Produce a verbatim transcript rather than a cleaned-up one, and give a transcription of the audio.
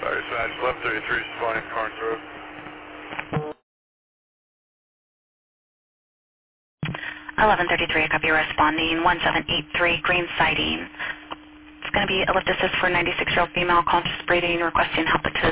Sorry, Dispatch, eleven thirty-three, responding Carnes Road. eleven thirty-three, copy responding, one seven eight three, green siding. It's going to be a lift assist for ninety-six-year-old female conscious breathing, requesting help to